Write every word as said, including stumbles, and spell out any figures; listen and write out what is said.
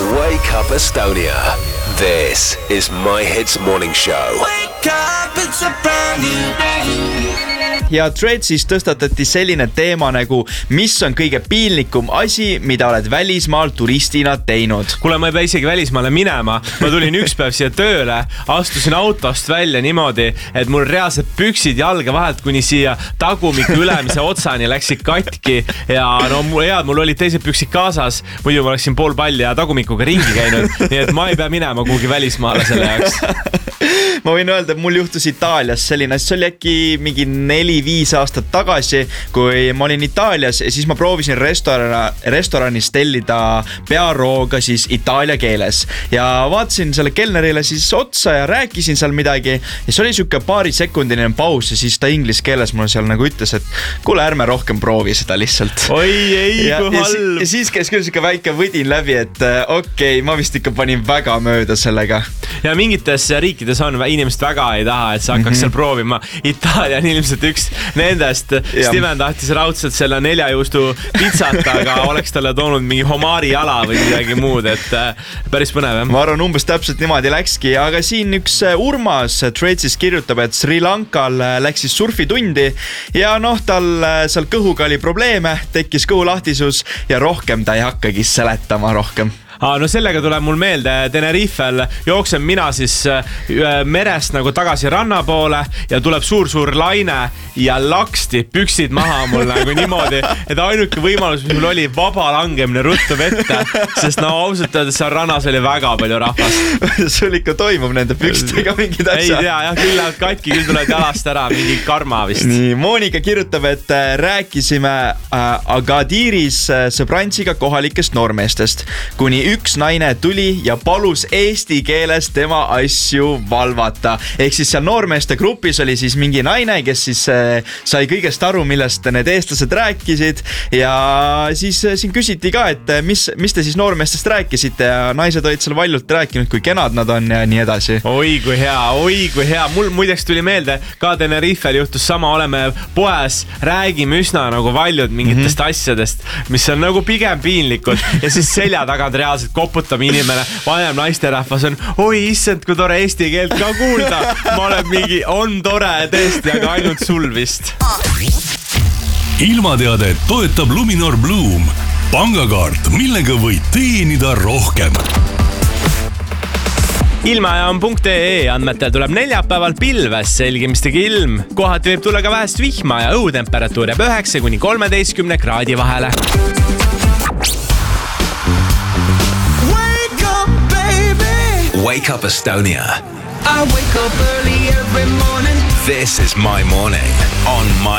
Wake Up Estonia. This is My Hits Morning Show. Wake up, it's a brand new day. Ja Threadsis tõstatati selline teema nagu, mis on kõige piinlikum asi, mida oled välismaal turistina teinud. Kuule, ma ei pea isegi välismaale minema. Ma tulin üks päev siia tööle, astusin autost välja niimoodi, et mul reaalselt püksid jalga vahelt kuni siia tagumiku ülemise otsani läksid katki. Ja no head, mul olid teised püksid kaasas, muidu ma oleksin pool palli ja tagumikuga ringi käinud. Nii et ma ei pea minema kuhugi välismaale selle jaoks. Ma võin öelda, et mul juhtus Itaalias selline, see oli äkki mingi neli viis aastat tagasi, kui ma olin Itaalias ja siis ma proovisin restoran, restoranis tellida pearooga siis itaalia keeles. Ja vaatasin selle kelnerile siis otsa ja rääkisin seal midagi ja see oli siuke paari sekundiline paus ja siis ta inglis keeles mulle seal nagu ütles, et kuule, ärme rohkem proovi seda lihtsalt. Oi, ei, ja, kui ja, halb. ja siis käis küll siuke väike võdin läbi, et okei, okay, ma vist ikka panin väga mööda sellega. Ja mingites riikides on inimesed väga ei taha, et sa hakkaks mm-hmm. seal proovima. Itaalia on ilmselt üks nendest. Ja. Steven tahtis raudselt selle neljajuustu pizzat, aga oleks talle toonud mingi homari jala või midagi muud, et päris põnev. Ma arvan, umbes täpselt niimoodi läkski, aga siin üks Urmas Threadsis kirjutab, et Sri Lankal läks siis surfitundi ja noh, tal seal kõhuga oli probleeme, tekkis kõhulahtisus ja rohkem ta ei hakkagi seletama rohkem. Aa, no sellega tuleb mul meelde Tenerifel jooksen mina siis merest nagu tagasi ranna poole ja tuleb suur-suur laine ja laksti püksid maha mul nagu niimoodi, et ainuke võimalus, mis mul oli vaba langemine ruttu vette, sest no ausalt öeldes seal rannas oli väga palju rahvast. Sul ikka toimub nende pükstega mingid asjad. Ei tea, jah, küll lähevad katki, küll tulevad jalast ära mingi karma vist. Nii, Monika kirjutab, et rääkisime Agadiris sõbrantsiga kohalikest noormeestest, kuni üks naine tuli ja palus eesti keeles tema asju valvata. Ehk siis seal noormeeste grupis oli siis mingi naine, kes siis sai kõigest aru, millest need eestlased rääkisid ja siis siin küsiti ka, et mis, mis te siis noormeestest rääkisite ja naised olid seal valjult rääkinud, kui kenad nad on ja nii edasi. Oi kui hea, oi kui hea. Mul muideks tuli meelde, ka Tenerifel juhtus sama, oleme poes, räägime üsna nagu valjud mingitest mm-hmm. asjadest, mis on nagu pigem piinlikud ja siis selja tagant reaalselt koputab inimene, vanem naisterahvas on, oi issand, kui tore eesti keelt ka kuulda. Ma olen mingi, on tore tõesti, aga ainult sul vist. Ilmateade toetab Luminor Bloom. Pangakaart, millega võid teenida rohkem. Ilmaja on punkt ee andmetel tuleb neljapäeval pilves selgimistegi ilm. Kohati võib tulla ka vähest vihma ja õhutemperatuur jääb üheksa kuni kolmeteistkümne kraadi vahele. Wake Up Estonia. I wake up early every morning. This is My Morning on My